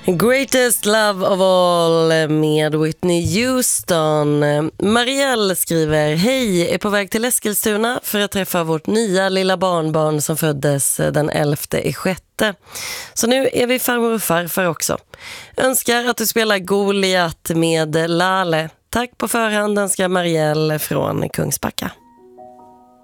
Greatest Love of All med Whitney Houston. Marielle skriver: Hej, är på väg till Eskilstuna för att träffa vårt nya lilla barnbarn som föddes den 11/6. Så nu är vi farmor och farfar också. Önskar att du spelar Goliat med Lale. Tack på förhand, önskar Marielle från Kungsbacka.